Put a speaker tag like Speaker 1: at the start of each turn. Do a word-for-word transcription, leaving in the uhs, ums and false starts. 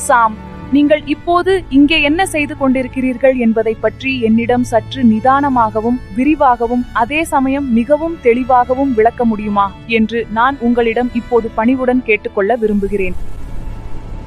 Speaker 1: சாம், நீங்கள் இப்போது இங்கே என்ன செய்து கொண்டிருக்கிறீர்கள் என்பதை பற்றி என்னிடம் சற்று நிதானமாகவும் விரிவாகவும் அதே சமயம் மிகவும் தெளிவாகவும் விளக்க முடியுமா என்று நான் உங்களிடம் இப்போது பணிவுடன் கேட்டுக்கொள்ள விரும்புகிறேன்.